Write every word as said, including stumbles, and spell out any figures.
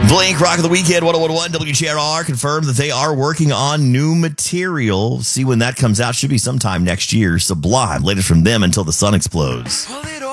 Blink, Rock of the Weekend, one oh one point one W G R R confirmed that they are working on new material. See when that comes out. Should be sometime next year. Sublime, latest from them, Until the Sun Explodes.